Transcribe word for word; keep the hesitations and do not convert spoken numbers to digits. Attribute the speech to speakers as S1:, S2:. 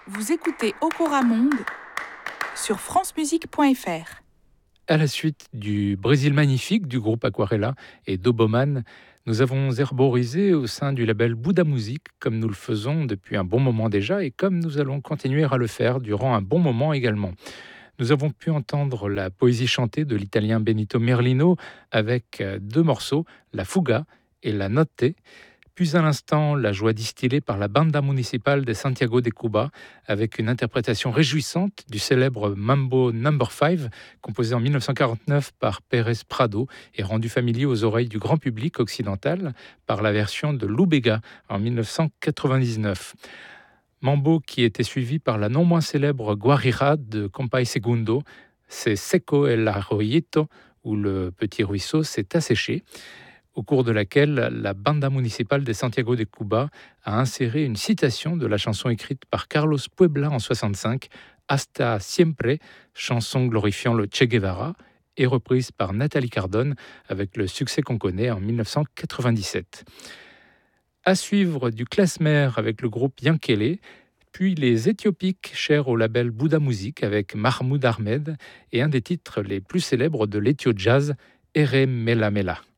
S1: Vous écoutez Okora Monde sur francemusique point f r.
S2: À la suite du Brésil magnifique du groupe Aquarela et d'Oboman, nous avons herborisé au sein du label Bouddha Music, comme nous le faisons depuis un bon moment déjà et comme nous allons continuer à le faire durant un bon moment également. Nous avons pu entendre la poésie chantée de l'italien Benito Merlino avec deux morceaux, La Fuga et La Notte. Puis à l'instant, la joie distillée par la Banda Municipal de Santiago de Cuba, avec une interprétation réjouissante du célèbre Mambo number five, composé en dix-neuf cent quarante-neuf par Pérez Prado et rendu familier aux oreilles du grand public occidental par la version de Lou Bega en dix-neuf cent quatre-vingt-dix-neuf. Mambo qui était suivi par la non moins célèbre Guajira de Compay Segundo, c'est Seco el Arroyito, où le petit ruisseau s'est asséché, au cours de laquelle la Banda Municipal de Santiago de Cuba a inséré une citation de la chanson écrite par Carlos Puebla en soixante-cinq, Hasta Siempre, chanson glorifiant le Che Guevara, et reprise par Nathalie Cardone avec le succès qu'on connaît en dix-neuf cent quatre-vingt-dix-sept. À suivre du klezmer avec le groupe Yankele, puis les Éthiopiques chers au label Bouddha Music avec Mahmoud Ahmed et un des titres les plus célèbres de l'Ethio Jazz, Ere Mela Mela.